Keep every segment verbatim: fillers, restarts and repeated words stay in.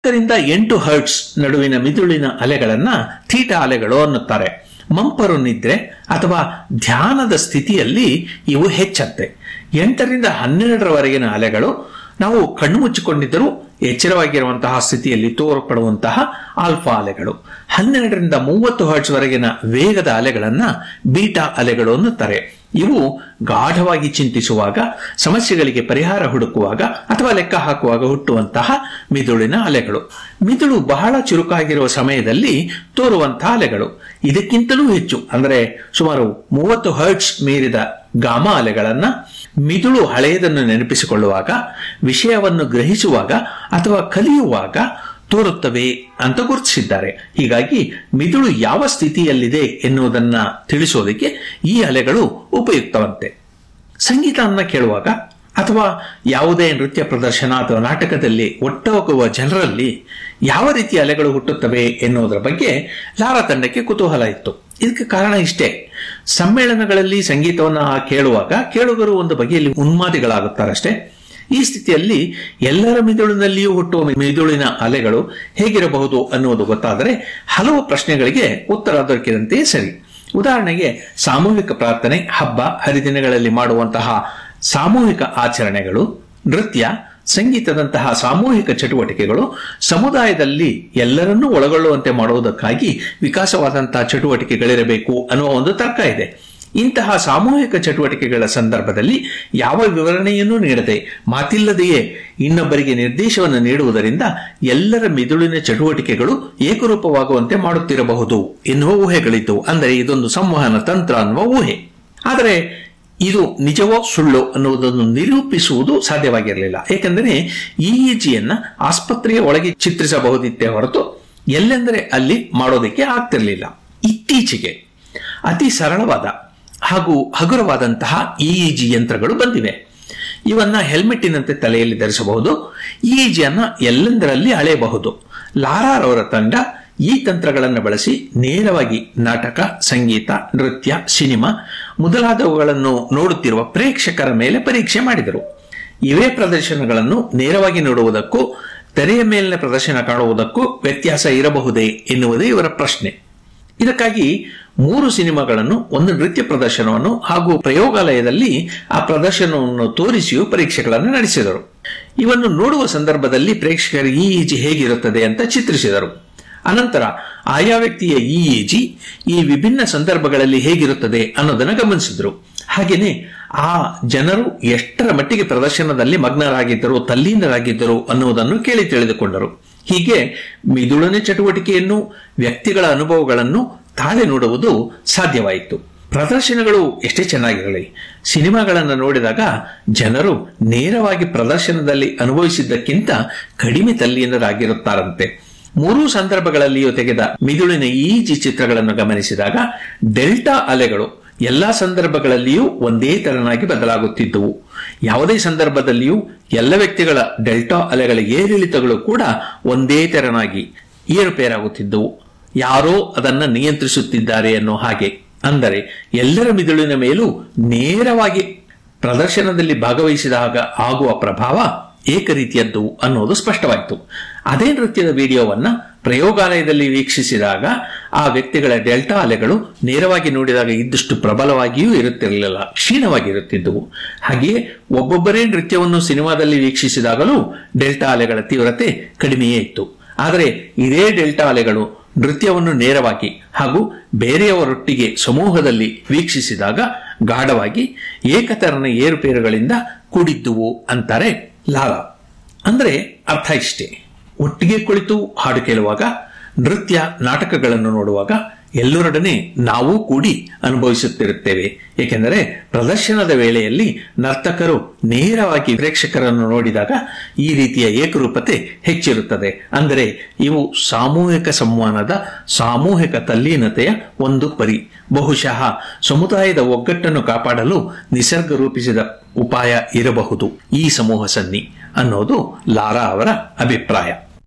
ರಿಂದ ಎಂಟು ಹರ್ಟ್ಸ್ ನಡುವಿನ ಮಿದುಳಿನ ಅಲೆಗಳನ್ನ ಥೀಟಾ ಅಲೆಗಳು ಅನ್ನುತ್ತಾರೆ. ಮಂಪರು ನಿದ್ರೆ ಅಥವಾ ಧ್ಯಾನದ ಸ್ಥಿತಿಯಲ್ಲಿ ಇವು ಹೆಚ್ಚತ್ತೆ. ಎಂಟರಿಂದ ಹನ್ನೆರಡರವರೆಗಿನ ಅಲೆಗಳು ನಾವು ಕಣ್ಣು ಮುಚ್ಚಿಕೊಂಡಿದ್ದರೂ ಎಚ್ಚರವಾಗಿರುವಂತಹ ಸ್ಥಿತಿಯಲ್ಲಿ ತೋರ್ಪಡುವಂತಹ ಆಲ್ಫಾ ಅಲೆಗಳು. ಹನ್ನೆರಡರಿಂದ ಮೂವತ್ತು ಹರ್ಟ್ಸ್ ವರೆಗಿನ ವೇಗದ ಅಲೆಗಳನ್ನ ಬೀಟಾ ಅಲೆಗಳು ಅನ್ನುತ್ತಾರೆ. ಇವು ಗಾಢವಾಗಿ ಚಿಂತಿಸುವಾಗ, ಸಮಸ್ಯೆಗಳಿಗೆ ಪರಿಹಾರ ಹುಡುಕುವಾಗ ಅಥವಾ ಲೆಕ್ಕ ಹಾಕುವಾಗ ಹುಟ್ಟುವಂತಹ ಮಿದುಳಿನ ಅಲೆಗಳು. ಮಿದುಳು ಬಹಳ ಚುರುಕಾಗಿರುವ ಸಮಯದಲ್ಲಿ ತೋರುವಂತಹ ಅಲೆಗಳು. ಇದಕ್ಕಿಂತಲೂ ಹೆಚ್ಚು ಅಂದರೆ ಸುಮಾರು ಮೂವತ್ತು ಹರ್ಟ್ಸ್ ಮೀರಿದ ಗಾಮಾ ಅಲೆಗಳನ್ನ ಮಿದುಳು ಹಳೆಯದನ್ನು ನೆನಪಿಸಿಕೊಳ್ಳುವಾಗ, ವಿಷಯವನ್ನು ಗ್ರಹಿಸುವಾಗ ಅಥವಾ ಕಲಿಯುವಾಗ ತೋರುತ್ತವೆ ಅಂತ ಗುರುತಿಸಿದ್ದಾರೆ. ಹೀಗಾಗಿ ಮಿದುಳು ಯಾವ ಸ್ಥಿತಿಯಲ್ಲಿದೆ ಎನ್ನುವುದನ್ನ ತಿಳಿಸೋದಕ್ಕೆ ಈ ಅಲೆಗಳು ಉಪಯುಕ್ತವಂತೆ. ಸಂಗೀತವನ್ನ ಕೇಳುವಾಗ ಅಥವಾ ಯಾವುದೇ ನೃತ್ಯ ಪ್ರದರ್ಶನ ಅಥವಾ ನಾಟಕದಲ್ಲಿ ಒಟ್ಟೋಗುವ ಜನರಲ್ಲಿ ಯಾವ ರೀತಿಯ ಅಲೆಗಳು ಹುಟ್ಟುತ್ತವೆ ಎನ್ನುವುದರ ಬಗ್ಗೆ ಲಾರಾ ತಂಡಕ್ಕೆ ಕುತೂಹಲ ಇತ್ತು. ಇದಕ್ಕೆ ಕಾರಣ ಇಷ್ಟೇ, ಸಮ್ಮೇಳನಗಳಲ್ಲಿ ಸಂಗೀತವನ್ನ ಕೇಳುವಾಗ ಕೇಳುಗರು ಒಂದು ಬಗೆಯಲ್ಲಿ ಉನ್ಮಾದಿಗಳಾಗುತ್ತಾರಷ್ಟೇ. ಈ ಸ್ಥಿತಿಯಲ್ಲಿ ಎಲ್ಲರ ಮಿದುಳಿನಲ್ಲಿಯೂ ಹುಟ್ಟುವ ಮಿದುಳಿನ ಅಲೆಗಳು ಹೇಗಿರಬಹುದು ಅನ್ನುವುದು ಗೊತ್ತಾದರೆ ಹಲವು ಪ್ರಶ್ನೆಗಳಿಗೆ ಉತ್ತರ ದೊರಕಿದಂತೆಯೇ ಸರಿ. ಉದಾಹರಣೆಗೆ, ಸಾಮೂಹಿಕ ಪ್ರಾರ್ಥನೆ, ಹಬ್ಬ ಹರಿದಿನಗಳಲ್ಲಿ ಮಾಡುವಂತಹ ಸಾಮೂಹಿಕ ಆಚರಣೆಗಳು, ನೃತ್ಯ, ಸಂಗೀತದಂತಹ ಸಾಮೂಹಿಕ ಚಟುವಟಿಕೆಗಳು ಸಮುದಾಯದಲ್ಲಿ ಎಲ್ಲರನ್ನೂ ಒಳಗೊಳ್ಳುವಂತೆ ಮಾಡುವುದಕ್ಕಾಗಿ ವಿಕಾಸವಾದಂತಹ ಚಟುವಟಿಕೆಗಳಿರಬೇಕು ಅನ್ನುವ ಒಂದು ತರ್ಕ ಇದೆ. ಇಂತಹ ಸಾಮೂಹಿಕ ಚಟುವಟಿಕೆಗಳ ಸಂದರ್ಭದಲ್ಲಿ ಯಾವ ವಿವರಣೆಯನ್ನೂ ನೀಡದೆ ಮಾತಿಲ್ಲದೆಯೇ ಇನ್ನೊಬ್ಬರಿಗೆ ನಿರ್ದೇಶವನ್ನು ನೀಡುವುದರಿಂದ ಎಲ್ಲರ ಮಿದುಳಿನ ಚಟುವಟಿಕೆಗಳು ಏಕರೂಪವಾಗುವಂತೆ ಮಾಡುತ್ತಿರಬಹುದು ಎನ್ನುವ ಊಹೆಗಳಿತ್ತು. ಅಂದರೆ ಇದೊಂದು ಸಂವಹನ ತಂತ್ರ ಅನ್ನುವ ಊಹೆ. ಆದರೆ ಇದು ನಿಜವೋ ಸುಳ್ಳು ಅನ್ನುವುದನ್ನು ನಿರೂಪಿಸುವುದು ಸಾಧ್ಯವಾಗಿರಲಿಲ್ಲ. ಏಕೆಂದರೆ ಇಇಜಿಯನ್ನ ಆಸ್ಪತ್ರೆಯ ಒಳಗೆ ಚಿತ್ರಿಸಬಹುದಿತ್ತೇ ಹೊರತು ಎಲ್ಲೆಂದರೆ ಅಲ್ಲಿ ಮಾಡೋದಕ್ಕೆ ಆಗ್ತಿರಲಿಲ್ಲ. ಇತ್ತೀಚೆಗೆ ಅತಿ ಸರಳವಾದ ಹಾಗೂ ಹಗುರವಾದಂತಹ ಇಇಜಿ ಯಂತ್ರಗಳು ಬಂದಿವೆ. ಇವನ್ನ ಹೆಲ್ಮೆಟ್ಟಿನಂತೆ ತಲೆಯಲ್ಲಿ ಧರಿಸಬಹುದು. ಇಇಜಿಯನ್ನ ಎಲ್ಲೆಂದರಲ್ಲಿ ಅಳೆಯಬಹುದು. ಲಾರಾರವರ ತಂಡ ಈ ತಂತ್ರಗಳನ್ನು ಬಳಸಿ ನೇರವಾಗಿ ನಾಟಕ, ಸಂಗೀತ, ನೃತ್ಯ, ಸಿನಿಮಾ ಮೊದಲಾದವುಗಳನ್ನು ನೋಡುತ್ತಿರುವ ಪ್ರೇಕ್ಷಕರ ಮೇಲೆ ಪರೀಕ್ಷೆ ಮಾಡಿದರು. ಇವೇ ಪ್ರದರ್ಶನಗಳನ್ನು ನೇರವಾಗಿ ನೋಡುವುದಕ್ಕೂ ತೆರೆಯ ಮೇಲಿನ ಪ್ರದರ್ಶನ ಕಾಣುವುದಕ್ಕೂ ವ್ಯತ್ಯಾಸ ಇರಬಹುದೇ ಎನ್ನುವುದೇ ಇವರ ಪ್ರಶ್ನೆ. ಇದಕ್ಕಾಗಿ ಮೂರು ಸಿನಿಮಾಗಳನ್ನು, ಒಂದು ನೃತ್ಯ ಪ್ರದರ್ಶನವನ್ನು ಹಾಗೂ ಪ್ರಯೋಗಾಲಯದಲ್ಲಿ ಆ ಪ್ರದರ್ಶನವನ್ನು ತೋರಿಸಿಯೂ ಪರೀಕ್ಷೆಗಳನ್ನು ನಡೆಸಿದರು. ಇವನ್ನು ನೋಡುವ ಸಂದರ್ಭದಲ್ಲಿ ಪ್ರೇಕ್ಷಕರು ಇಇಜಿ ಹೇಗಿರುತ್ತದೆ ಅಂತ ಚಿತ್ರಿಸಿದರು. ಅನಂತರ ಆಯಾ ವ್ಯಕ್ತಿಯ ಇಇಜಿ ಈ ವಿಭಿನ್ನ ಸಂದರ್ಭಗಳಲ್ಲಿ ಹೇಗಿರುತ್ತದೆ ಅನ್ನೋದನ್ನು ಗಮನಿಸಿದ್ರು. ಹಾಗೇನೆ ಆ ಜನರು ಎಷ್ಟರ ಮಟ್ಟಿಗೆ ಪ್ರದರ್ಶನದಲ್ಲಿ ಮಗ್ನರಾಗಿದ್ದರು, ತಲ್ಲೀನರಾಗಿದ್ದರು ಅನ್ನುವುದನ್ನು ಕೇಳಿ ತಿಳಿದುಕೊಂಡರು. ಹೀಗೆ ಮಿದುಳಿನ ಚಟುವಟಿಕೆಯನ್ನು, ವ್ಯಕ್ತಿಗಳ ಅನುಭವಗಳನ್ನು ತಾಳೆ ನೋಡುವುದು ಸಾಧ್ಯವಾಯಿತು. ಪ್ರದರ್ಶನಗಳು ಎಷ್ಟೇ ಚೆನ್ನಾಗಿರಲಿ, ಸಿನಿಮಾಗಳನ್ನು ನೋಡಿದಾಗ ಜನರು ನೇರವಾಗಿ ಪ್ರದರ್ಶನದಲ್ಲಿ ಅನುಭವಿಸಿದ್ದಕ್ಕಿಂತ ಕಡಿಮೆ ತಲ್ಲೀನರಾಗಿರುತ್ತಾರಂತೆ. ಮೂರೂ ಸಂದರ್ಭಗಳಲ್ಲಿಯೂ ತೆಗೆದ ಮಿದುಳಿನ ಇಇಜಿ ಚಿತ್ರಗಳನ್ನು ಗಮನಿಸಿದಾಗ ಡೆಲ್ಟಾ ಅಲೆಗಳು ಎಲ್ಲಾ ಸಂದರ್ಭಗಳಲ್ಲಿಯೂ ಒಂದೇ ತೆರನಾಗಿ ಬದಲಾಗುತ್ತಿದ್ದುವು. ಯಾವುದೇ ಸಂದರ್ಭದಲ್ಲಿಯೂ ಎಲ್ಲ ವ್ಯಕ್ತಿಗಳ ಡೆಲ್ಟಾ ಅಲೆಗಳ ಏರಿಳಿತಗಳು ಕೂಡ ಒಂದೇ ತೆರನಾಗಿ ಏರುಪೇರಾಗುತ್ತಿದ್ದುವು. ಯಾರೋ ಅದನ್ನು ನಿಯಂತ್ರಿಸುತ್ತಿದ್ದಾರೆ ಅನ್ನೋ ಹಾಗೆ. ಅಂದರೆ ಎಲ್ಲರ ಮಿದುಳಿನ ಮೇಲೂ ನೇರವಾಗಿ ಪ್ರದರ್ಶನದಲ್ಲಿ ಭಾಗವಹಿಸಿದಾಗ ಆಗುವ ಪ್ರಭಾವ ಏಕರೀತಿಯದ್ದು ಅನ್ನೋದು ಸ್ಪಷ್ಟವಾಯಿತು. ಅದೇ ನೃತ್ಯದ ವಿಡಿಯೋವನ್ನ ಪ್ರಯೋಗಾಲಯದಲ್ಲಿ ವೀಕ್ಷಿಸಿದಾಗ ಆ ವ್ಯಕ್ತಿಗಳ ಡೆಲ್ಟಾ ಅಲೆಗಳು ನೇರವಾಗಿ ನೋಡಿದಾಗ ಇದ್ದಷ್ಟು ಪ್ರಬಲವಾಗಿಯೂ ಇರುತ್ತಿರಲಿಲ್ಲ, ಕ್ಷೀಣವಾಗಿರುತ್ತಿದ್ದುವು. ಹಾಗೆಯೇ ಒಬ್ಬೊಬ್ಬರೇ ನೃತ್ಯವನ್ನು ಸಿನಿಮಾದಲ್ಲಿ ವೀಕ್ಷಿಸಿದಾಗಲೂ ಡೆಲ್ಟಾ ಅಲೆಗಳ ತೀವ್ರತೆ ಕಡಿಮೆಯೇ ಇತ್ತು. ಆದರೆ ಇದೇ ಡೆಲ್ಟಾ ಅಲೆಗಳು ನೃತ್ಯವನ್ನು ನೇರವಾಗಿ ಹಾಗೂ ಬೇರೆಯವರೊಟ್ಟಿಗೆ ಸಮೂಹದಲ್ಲಿ ವೀಕ್ಷಿಸಿದಾಗ ಗಾಢವಾಗಿ ಏಕತೆರನ ಏರುಪೇರುಗಳಿಂದ ಕೂಡಿದ್ದುವು ಅಂತಾರೆ ಲಾರಾ. ಅಂದ್ರೆ ಅರ್ಥ ಇಷ್ಟೇ, ಒಟ್ಟಿಗೆ ಕುಳಿತು ಹಾಡು ಕೇಳುವಾಗ, ನೃತ್ಯ ನಾಟಕಗಳನ್ನು ನೋಡುವಾಗ ಎಲ್ಲರೊಡನೆ ನಾವೂ ಕೂಡಿ ಅನುಭವಿಸುತ್ತಿರುತ್ತೇವೆ. ಏಕೆಂದರೆ ಪ್ರದರ್ಶನದ ವೇಳೆಯಲ್ಲಿ ನರ್ತಕರು ನೇರವಾಗಿ ಪ್ರೇಕ್ಷಕರನ್ನು ನೋಡಿದಾಗ ಈ ರೀತಿಯ ಏಕರೂಪತೆ ಹೆಚ್ಚಿರುತ್ತದೆ. ಅಂದರೆ ಇವು ಸಾಮೂಹಿಕ ಸಂವಹನದ, ಸಾಮೂಹಿಕ ತಲ್ಲೀನತೆಯ ಒಂದು ಪರಿ. ಬಹುಶಃ ಸಮುದಾಯದ ಒಗ್ಗಟ್ಟನ್ನು ಕಾಪಾಡಲು ನಿಸರ್ಗ ರೂಪಿಸಿದ ಉಪಾಯ ಇರಬಹುದು ಈ ಸಮೂಹ ಸನ್ನಿ ಅನ್ನೋದು ಲಾರಾ ಅವರ ಅಭಿಪ್ರಾಯ.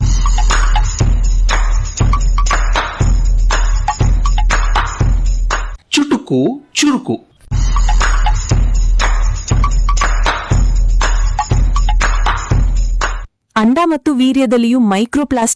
ಚುಟುಕು ಚುರುಕು. ಅಂಡ ಮತ್ತು ವೀರ್ಯದಲ್ಲಿಯೂ ಮೈಕ್ರೋಪ್ಲಾಸ್ಟಿಕ್